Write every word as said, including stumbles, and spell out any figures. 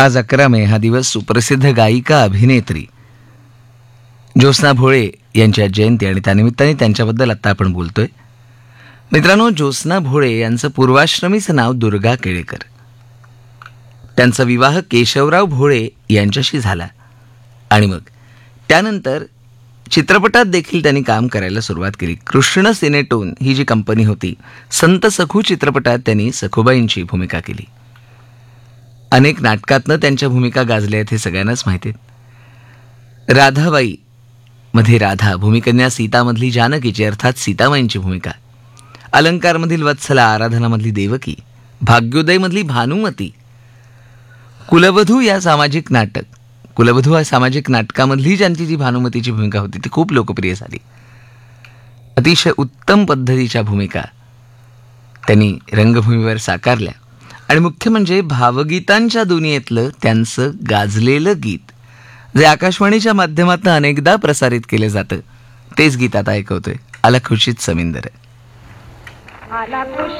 आज अकरा मे हा दिवस सुप्रसिद्ध गायिका अभिनेत्री ज्योत्स्ना भोळे यांची आज जयंती आणि त्यानिमित्ताने त्यांच्याबद्दल आता आपण बोलतोय. मित्रांनो, ज्योत्स्ना भोळे यांचं पूर्वाश्रमीचं नाव दुर्गा केळेकर. त्यांचा विवाह केशवराव भोळे यांच्याशी झाला आणि मग त्यानंतर चित्रपटात देखील त्यांनी काम करायला सुरुवात केली. कृष्ण सिनेटोन ही जी कंपनी होती, संत सखू चित्रपटात त्यांनी सखूबाईंची भूमिका केली. अनेक नाटकातनं त्यांच्या भूमिका गाजल्या आहेत हे सगळ्यांनाच माहिती आहेत. राधाबाई मध्ये राधा, भूमिकन्या सीतामधली जानकीची अर्थात सीतामाईंची भूमिका, अलंकारमधील वत्सला, आराधनामधली देवकी, भाग्योदयमधली भानुमती, कुलवधू या सामाजिक नाटक कुलवधू या सामाजिक नाटकामधली ज्यांची जी भानुमतीची भूमिका होती ती खूप लोकप्रिय झाली. अतिशय उत्तम पद्धतीच्या भूमिका त्यांनी रंगभूमीवर साकारल्या आणि मुख्य म्हणजे भावगीतांच्या दुनियेतलं त्यांचं गाजलेलं गीत जे आकाशवाणीच्या माध्यमातून अनेकदा प्रसारित केलं जातं, तेच गीत आता ऐकवतोय. आला खुशीत समिंदर. आला खुशीत